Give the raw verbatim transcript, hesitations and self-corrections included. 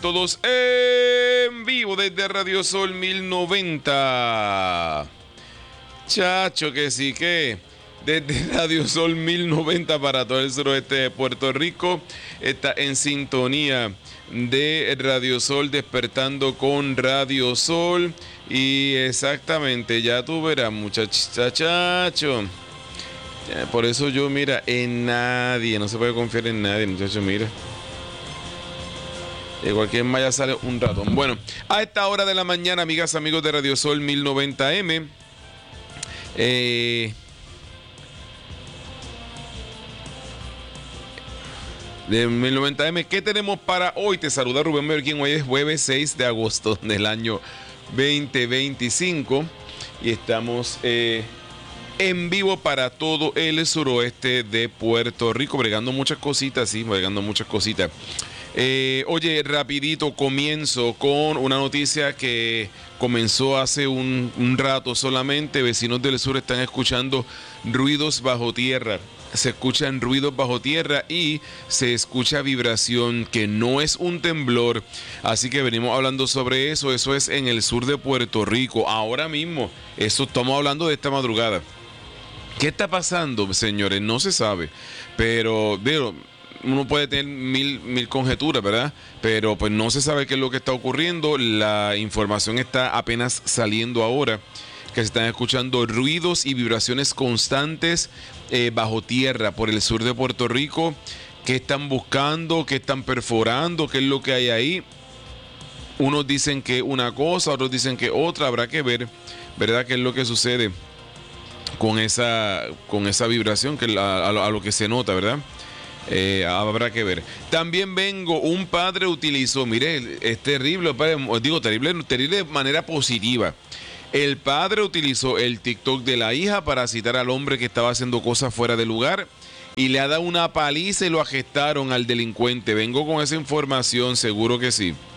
Todos en vivo desde Radio Sol mil noventa. Chacho, que sí que desde Radio Sol mil noventa para todo el suroeste de Puerto Rico. Está en sintonía de Radio Sol, despertando con Radio Sol. Y exactamente, ya tú verás, muchacho. Por eso yo, mira, en nadie, no se puede confiar en nadie, muchachos, mira. De cualquier malla sale un ratón. Bueno, a esta hora de la mañana, amigas, amigos de Radio Sol mil noventa M, eh, de mil noventa M, ¿qué tenemos para hoy? Te saluda Rubén Merquín. Hoy es jueves seis de agosto del año veinte veinticinco y estamos eh, en vivo para todo el suroeste de Puerto Rico, bregando muchas cositas, sí, bregando muchas cositas. Eh, oye, rapidito comienzo con una noticia que comenzó hace un, un rato solamente. Vecinos del sur están escuchando ruidos bajo tierra. Se escuchan ruidos bajo tierra y se escucha vibración, que no es un temblor. Así que venimos hablando sobre eso. Eso es en el sur de Puerto Rico. Ahora mismo, eso estamos hablando de esta madrugada. ¿Qué está pasando, señores? No se sabe. Pero, digo, uno puede tener mil, mil conjeturas, ¿verdad? Pero pues no se sabe qué es lo que está ocurriendo. La información está apenas saliendo ahora, que se están escuchando ruidos y vibraciones constantes eh, bajo tierra por el sur de Puerto Rico. ¿Qué están buscando? ¿Qué están perforando? ¿Qué es lo que hay ahí? Unos dicen que una cosa, otros dicen que otra. Habrá que ver, ¿verdad?, qué es lo que sucede con esa, con esa vibración, que a, a, lo, a lo que se nota, ¿verdad? Eh, habrá que ver. También vengo, un padre utilizó, mire, es terrible, digo terrible, terrible de manera positiva. El padre utilizó el TikTok de la hija para citar al hombre que estaba haciendo cosas fuera de lugar y le ha dado una paliza y lo agestaron al delincuente. Vengo con esa información, seguro que sí.